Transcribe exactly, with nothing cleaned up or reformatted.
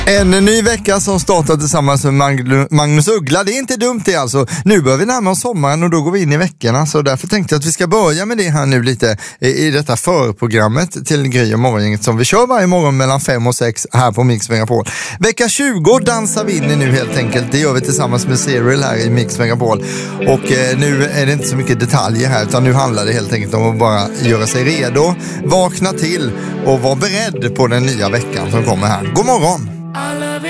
En ny vecka som startar tillsammans med Magnus Uggla. Det är inte dumt det alltså. Nu börjar vi närma oss sommaren och då går vi in i veckorna. Så därför tänkte jag att vi ska börja med det här nu lite i detta förprogrammet till Gry och Morgongänget som vi kör varje morgon mellan fem och sex här på Mix Megapol. Vecka tjugo dansar vi in i nu helt enkelt. Det gör vi tillsammans med Serial här i Mix Megapol. Och eh, nu är det inte så mycket detaljer här utan nu handlar det helt enkelt om att bara göra sig redo, vakna till och vara beredd på den nya veckan som kommer här. God morgon!